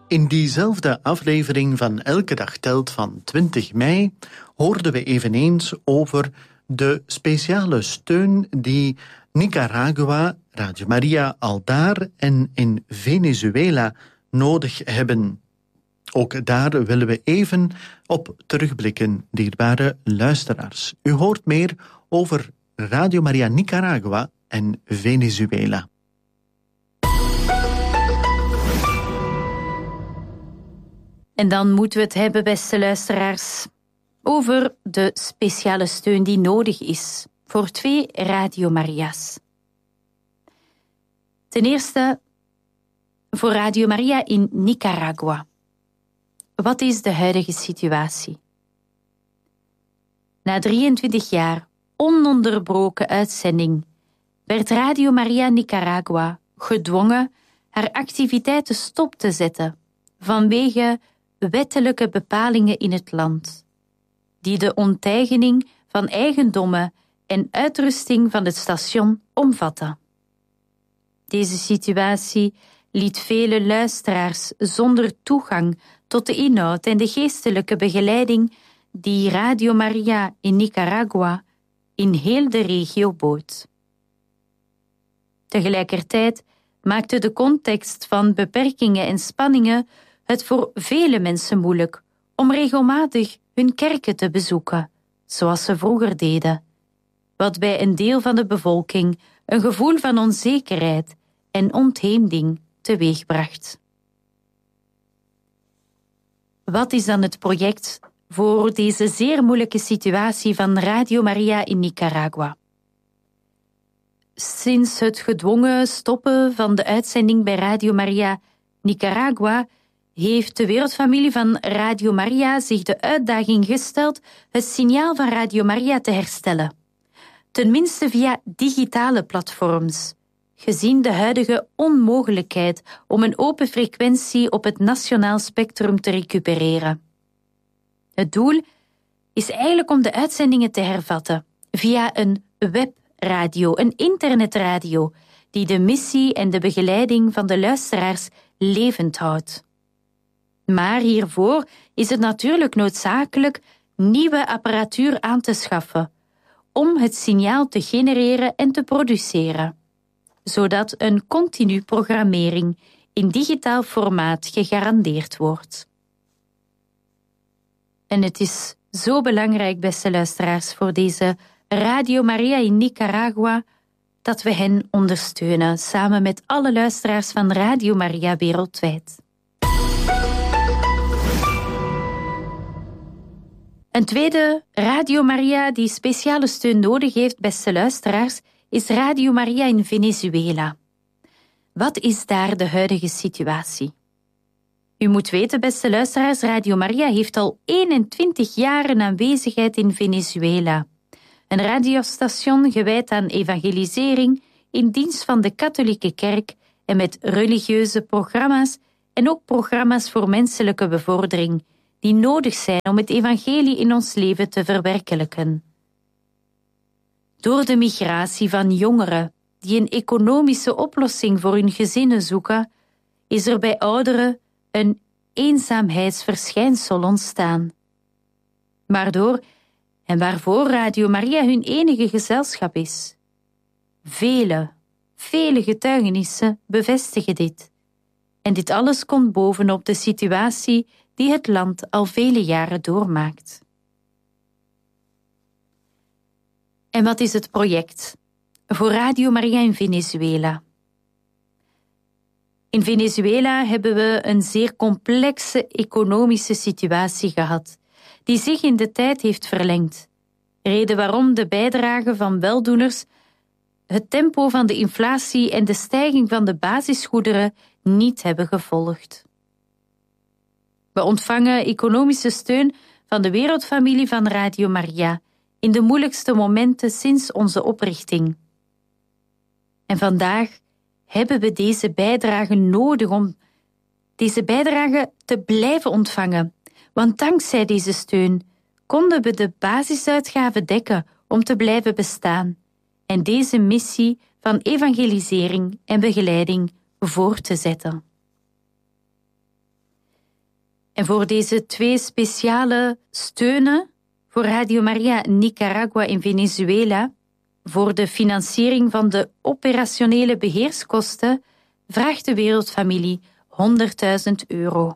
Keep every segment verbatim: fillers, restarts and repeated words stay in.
In diezelfde aflevering van Elke Dag Telt van twintig mei hoorden we eveneens over de speciale steun die Nicaragua, Radio Maria al daar en in Venezuela nodig hebben. Ook daar willen we even op terugblikken, dierbare luisteraars. U hoort meer over Radio Maria Nicaragua en Venezuela. En dan moeten we het hebben, beste luisteraars, over de speciale steun die nodig is voor twee Radio Maria's. Ten eerste voor Radio Maria in Nicaragua. Wat is de huidige situatie? Na drieëntwintig jaar ononderbroken uitzending werd Radio Maria Nicaragua gedwongen haar activiteiten stop te zetten vanwege wettelijke bepalingen in het land, die de onteigening van eigendommen en uitrusting van het station omvatten. Deze situatie liet vele luisteraars zonder toegang tot de inhoud en de geestelijke begeleiding die Radio Maria in Nicaragua in heel de regio bood. Tegelijkertijd maakte de context van beperkingen en spanningen het voor vele mensen moeilijk om regelmatig hun kerken te bezoeken, zoals ze vroeger deden, wat bij een deel van de bevolking een gevoel van onzekerheid en ontheemding teweegbracht. Wat is dan het project voor deze zeer moeilijke situatie van Radio Maria in Nicaragua? Sinds het gedwongen stoppen van de uitzending bij Radio Maria Nicaragua heeft de wereldfamilie van Radio Maria zich de uitdaging gesteld het signaal van Radio Maria te herstellen. Tenminste via digitale platforms, gezien de huidige onmogelijkheid om een open frequentie op het nationaal spectrum te recupereren. Het doel is eigenlijk om de uitzendingen te hervatten via een webradio, een internetradio, die de missie en de begeleiding van de luisteraars levend houdt. Maar hiervoor is het natuurlijk noodzakelijk nieuwe apparatuur aan te schaffen om het signaal te genereren en te produceren, zodat een continu programmering in digitaal formaat gegarandeerd wordt. En het is zo belangrijk, beste luisteraars, voor deze Radio Maria in Nicaragua, dat we hen ondersteunen, samen met alle luisteraars van Radio Maria wereldwijd. Een tweede Radio Maria die speciale steun nodig heeft, beste luisteraars, is Radio Maria in Venezuela. Wat is daar de huidige situatie? U moet weten, beste luisteraars, Radio Maria heeft al eenentwintig jaar een aanwezigheid in Venezuela. Een radiostation gewijd aan evangelisering in dienst van de katholieke kerk en met religieuze programma's en ook programma's voor menselijke bevordering, die nodig zijn om het evangelie in ons leven te verwerkelijken. Door de migratie van jongeren die een economische oplossing voor hun gezinnen zoeken, is er bij ouderen een eenzaamheidsverschijnsel ontstaan. Waardoor en waarvoor Radio Maria hun enige gezelschap is. Vele, vele getuigenissen bevestigen dit. En dit alles komt bovenop de situatie die het land al vele jaren doormaakt. En wat is het project voor Radio Maria in Venezuela? In Venezuela hebben we een zeer complexe economische situatie gehad, die zich in de tijd heeft verlengd. Reden waarom de bijdrage van weldoeners het tempo van de inflatie en de stijging van de basisgoederen niet hebben gevolgd. We ontvangen economische steun van de wereldfamilie van Radio Maria in de moeilijkste momenten sinds onze oprichting. En vandaag hebben we deze bijdrage nodig om deze bijdrage te blijven ontvangen, want dankzij deze steun konden we de basisuitgaven dekken om te blijven bestaan en deze missie van evangelisering en begeleiding voor te zetten. En voor deze twee speciale steunen, voor Radio Maria Nicaragua en Venezuela, voor de financiering van de operationele beheerskosten, vraagt de Wereldfamilie honderdduizend euro.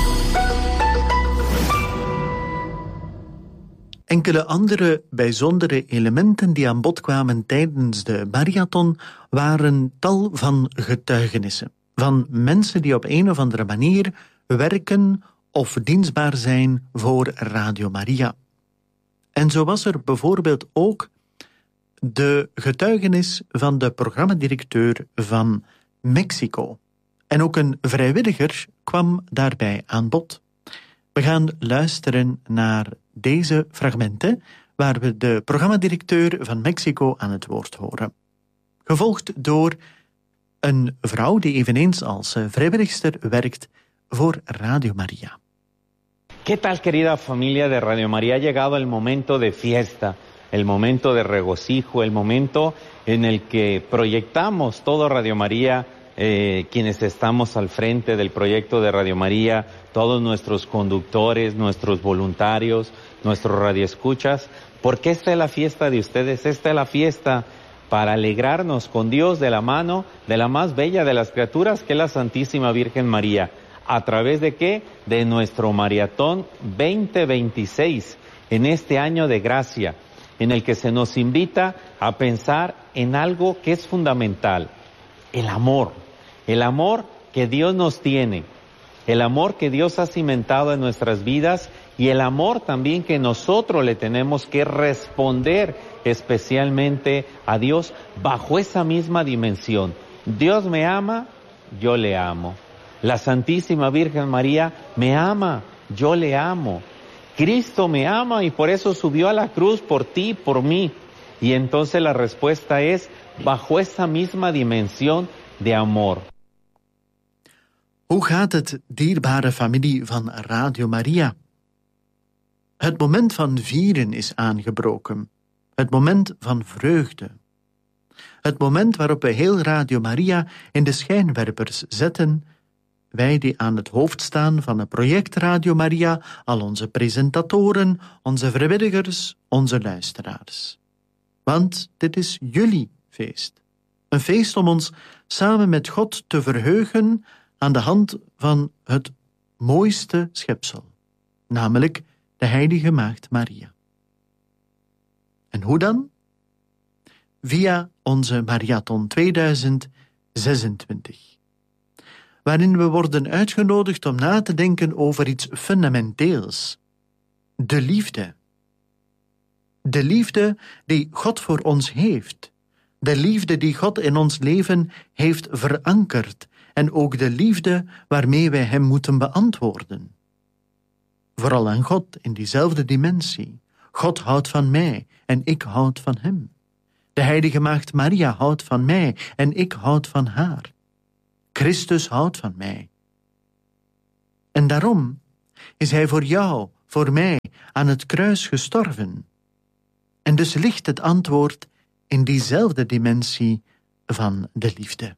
Enkele andere bijzondere elementen die aan bod kwamen tijdens de marathon waren tal van getuigenissen. Van mensen die op een of andere manier werken of dienstbaar zijn voor Radio Maria. En zo was er bijvoorbeeld ook de getuigenis van de programmadirecteur van Mexico. En ook een vrijwilliger kwam daarbij aan bod. We gaan luisteren naar deze fragmenten waar we de programmadirecteur van Mexico aan het woord horen. Gevolgd door een vrouw die eveneens als vrijwilligster werkt voor Radio Maria. ¿Qué tal, querida familia de Radio María? Ha llegado el momento de fiesta, el momento de regocijo, el momento en el que proyectamos todo Radio María, eh, quienes estamos al frente del proyecto de Radio María, todos nuestros conductores, nuestros voluntarios, nuestros radioescuchas, porque esta es la fiesta de ustedes, esta es la fiesta para alegrarnos con Dios de la mano de la más bella de las criaturas, que es la Santísima Virgen María. ¿A través de qué? De nuestro maratón veinte veintiséis, en este año de gracia, en el que se nos invita a pensar en algo que es fundamental, el amor, el amor que Dios nos tiene, el amor que Dios ha cimentado en nuestras vidas y el amor también que nosotros le tenemos que responder especialmente a Dios bajo esa misma dimensión. Dios me ama, yo le amo. La Santísima Virgen María me ama, yo le amo. Cristo me ama y por eso subió a la cruz por ti, por mí. Y entonces la respuesta es bajo esa misma dimensión de amor. Hoe gaat het, dierbare familie van Radio Maria? Het moment van vieren is aangebroken. Het moment van vreugde. Het moment waarop we heel Radio Maria in de schijnwerpers zetten. Wij die aan het hoofd staan van het project Radio Maria, al onze presentatoren, onze vrijwilligers, onze luisteraars. Want dit is jullie feest. Een feest om ons samen met God te verheugen aan de hand van het mooiste schepsel, namelijk de Heilige Maagd Maria. En hoe dan? Via onze Marathon tweeduizend zesentwintig. Waarin we worden uitgenodigd om na te denken over iets fundamenteels. De liefde. De liefde die God voor ons heeft. De liefde die God in ons leven heeft verankerd. En ook de liefde waarmee wij hem moeten beantwoorden. Vooral aan God in diezelfde dimensie. God houdt van mij en ik houd van hem. De Heilige Maagd Maria houdt van mij en ik houd van haar. Christus houdt van mij. En daarom is hij voor jou, voor mij, aan het kruis gestorven. En dus ligt het antwoord in diezelfde dimensie van de liefde.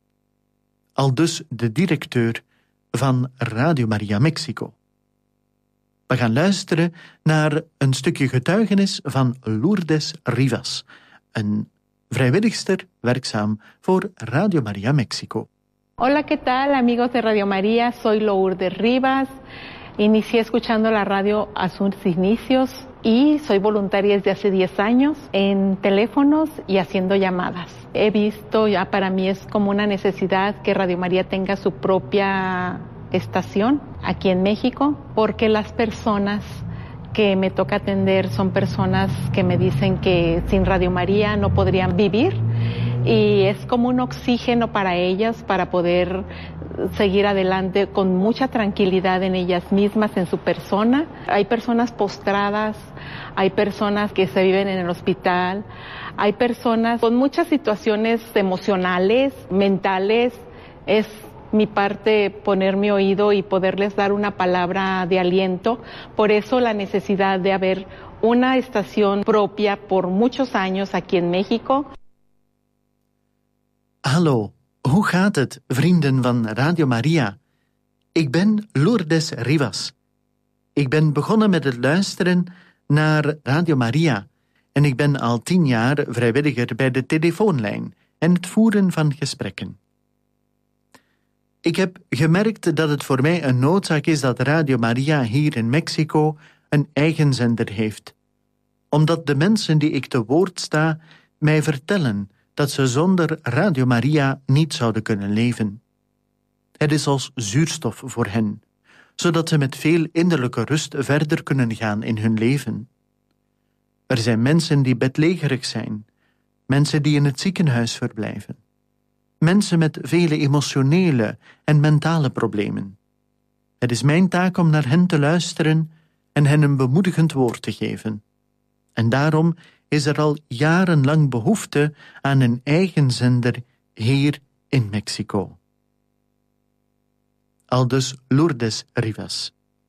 Aldus de directeur van Radio Maria Mexico. We gaan luisteren naar een stukje getuigenis van Lourdes Rivas, een vrijwilligster werkzaam voor Radio Maria Mexico. Hola, ¿qué tal, amigos de Radio María? Soy Lourdes Rivas. Inicié escuchando la radio a sus inicios y soy voluntaria desde hace diez años en teléfonos y haciendo llamadas. He visto, ya para mí es como una necesidad que Radio María tenga su propia estación aquí en México, porque las personas que me toca atender son personas que me dicen que sin Radio María no podrían vivir. Y es como un oxígeno para ellas, para poder seguir adelante con mucha tranquilidad en ellas mismas, en su persona. Hay personas postradas, hay personas que se viven en el hospital, hay personas con muchas situaciones emocionales, mentales. Es mi parte poner mi oído y poderles dar una palabra de aliento. Por eso la necesidad de haber una estación propia por muchos años aquí en México. Hallo, hoe gaat het, vrienden van Radio Maria? Ik ben Lourdes Rivas. Ik ben begonnen met het luisteren naar Radio Maria en ik ben al tien jaar vrijwilliger bij de telefoonlijn en het voeren van gesprekken. Ik heb gemerkt dat het voor mij een noodzaak is dat Radio Maria hier in Mexico een eigen zender heeft, omdat de mensen die ik te woord sta mij vertellen dat ze zonder Radio Maria niet zouden kunnen leven. Het is als zuurstof voor hen, zodat ze met veel innerlijke rust verder kunnen gaan in hun leven. Er zijn mensen die bedlegerig zijn, mensen die in het ziekenhuis verblijven, mensen met vele emotionele en mentale problemen. Het is mijn taak om naar hen te luisteren en hen een bemoedigend woord te geven. En daarom is er al jarenlang behoefte aan een eigen zender hier in Mexico. Aldus Lourdes Rivas.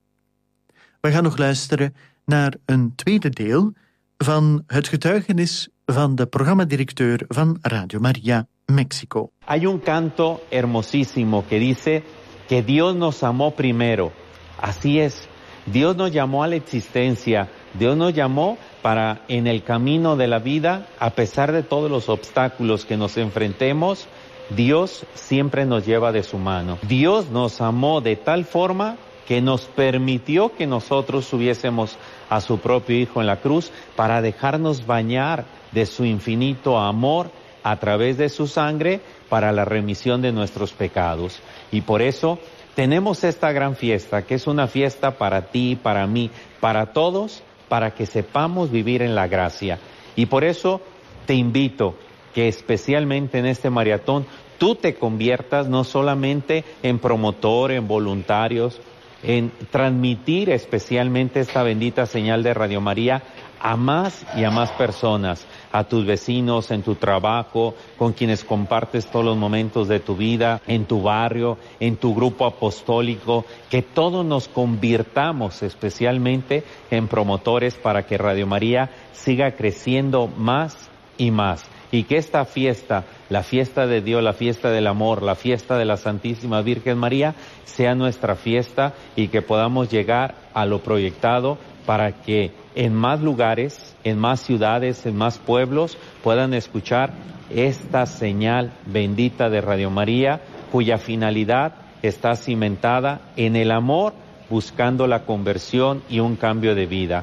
We gaan nog luisteren naar een tweede deel van het getuigenis van de programmadirecteur van Radio Maria Mexico. Hay un canto hermosísimo que dice que Dios nos amó primero. Así es. Dios nos llamó a la existencia. Dios nos llamó para en el camino de la vida, a pesar de todos los obstáculos que nos enfrentemos, Dios siempre nos lleva de su mano. Dios nos amó de tal forma que nos permitió que nosotros subiésemos a su propio Hijo en la cruz para dejarnos bañar de su infinito amor a través de su sangre para la remisión de nuestros pecados. Y por eso tenemos esta gran fiesta, que es una fiesta para ti, para mí, para todos, para que sepamos vivir en la gracia. Y por eso te invito que especialmente en este maratón tú te conviertas no solamente en promotor, en voluntarios, en transmitir especialmente esta bendita señal de Radio María a más y a más personas, a tus vecinos, en tu trabajo, con quienes compartes todos los momentos de tu vida, en tu barrio, en tu grupo apostólico, que todos nos convirtamos especialmente en promotores para que Radio María siga creciendo más y más. Y que esta fiesta, la fiesta de Dios, la fiesta del amor, la fiesta de la Santísima Virgen María, sea nuestra fiesta y que podamos llegar a lo proyectado para que en más lugares, en más ciudades, en más pueblos puedan escuchar esta señal bendita de Radio María, cuya finalidad está cimentada en el amor, buscando la conversión y un cambio de vida.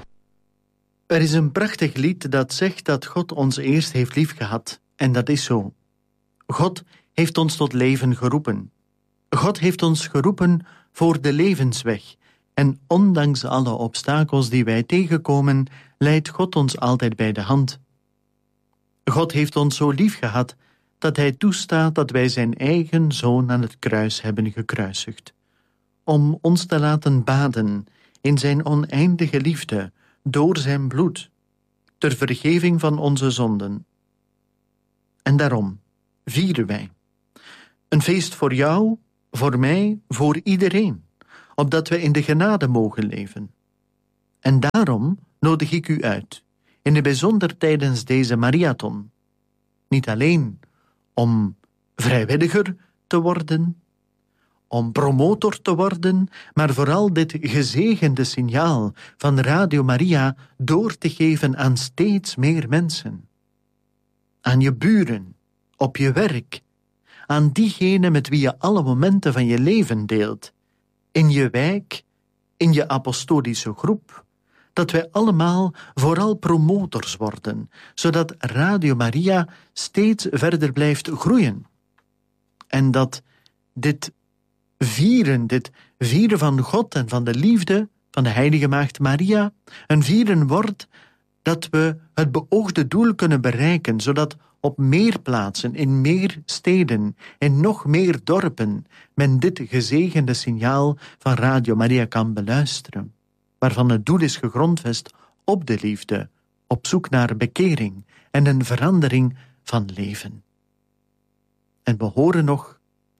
Er is een prachtig lied dat zegt dat God ons eerst heeft liefgehad. En dat is zo. God heeft ons tot leven geroepen. God heeft ons geroepen voor de levensweg. En ondanks alle obstakels die wij tegenkomen, leidt God ons altijd bij de hand. God heeft ons zo liefgehad dat Hij toestaat dat wij zijn eigen Zoon aan het kruis hebben gekruisigd. Om ons te laten baden in zijn oneindige liefde, door zijn bloed, ter vergeving van onze zonden. En daarom vieren wij. Een feest voor jou, voor mij, voor iedereen, opdat we in de genade mogen leven. En daarom nodig ik u uit, in het bijzonder tijdens deze marathon, niet alleen om vrijwilliger te worden, om promotor te worden, maar vooral dit gezegende signaal van Radio Maria door te geven aan steeds meer mensen. Aan je buren, op je werk, aan diegene met wie je alle momenten van je leven deelt, in je wijk, in je apostolische groep, dat wij allemaal vooral promotors worden, zodat Radio Maria steeds verder blijft groeien. En dat dit vieren, dit vieren van God en van de liefde van de heilige maagd Maria, een vieren wordt dat we het beoogde doel kunnen bereiken, zodat op meer plaatsen, in meer steden, in nog meer dorpen, men dit gezegende signaal van Radio Maria kan beluisteren, waarvan het doel is gegrondvest op de liefde, op zoek naar bekering en een verandering van leven. En we horen nog.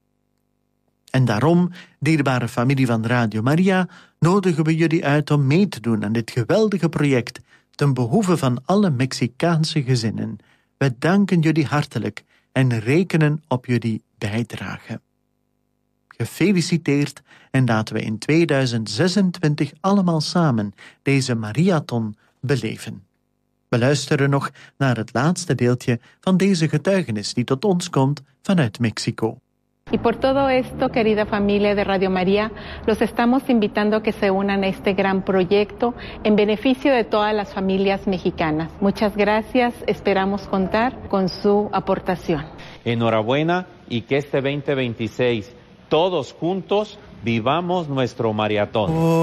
En daarom, dierbare familie van Radio Maria, nodigen we jullie uit om mee te doen aan dit geweldige project ten behoeve van alle Mexicaanse gezinnen. We danken jullie hartelijk en rekenen op jullie bijdrage. Gefeliciteerd en laten we in tweeduizend zesentwintig allemaal samen deze Mariathon beleven. We luisteren nog naar het laatste deeltje van deze getuigenis die tot ons komt vanuit Mexico. Y por todo esto, querida familia de Radio María, los estamos invitando a que se unan a este gran proyecto en beneficio de todas las familias mexicanas. Muchas gracias, esperamos contar con su aportación. Enhorabuena y que este veinte veintiséis todos juntos vivamos nuestro maratón. Oh.